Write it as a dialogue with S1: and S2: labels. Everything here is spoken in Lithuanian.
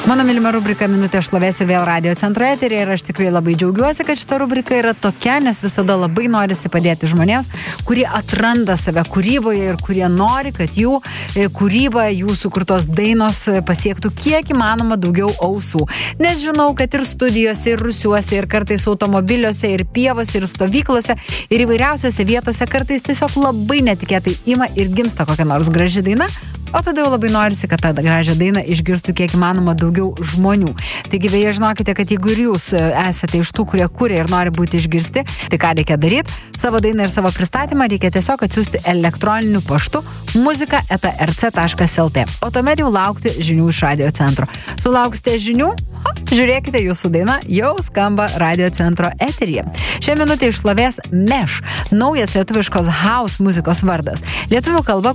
S1: Mano mylima rubrika Minutė šlovės ir vėl radio centro eteryje ir aš tikrai labai džiaugiuosi, kad šita rubrika yra tokia, nes visada labai norisi padėti žmonėms, kurie atranda save kūryboje ir kurie nori, kad jų kūryba, jų sukurtos dainos pasiektų kiek įmanoma daugiau ausų. Nes žinau, kad ir studijose, ir rūsiuose, ir kartais automobiliuose, ir pievose, ir stovyklose, ir įvairiausiose vietose kartais tiesiog labai netikėtai ima ir gimsta kokia nors graži daina, o tada jau labai norisi, kad tą gražią dainą išgirstų kiek įmanoma daugiau žmonių. Taigi beje, žinokite, kad jeigu ir jūs esate iš tų, kurie kuria ir nori būti išgirsti, tai ką reikia daryti? Savo dainą ir savo pristatymą reikia tiesiog atsiųsti elektroniniu paštu muzika@rc.lt. O tuomet jau laukti žinių iš radio centro. Sulauksite žinių? Žiūrėkite, jūsų daina jau skamba radio centro eteryje. Šią minutę iššlovės Mesh, naujas lietuviškos house muzikos vardas. Lietuvių kalba